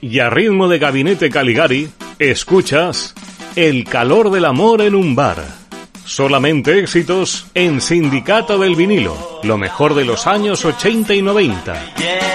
Y a ritmo de Gabinete Caligari, escuchas El calor del amor en un bar. Solamente éxitos en Sindicato del Vinilo, lo mejor de los años 80 y 90.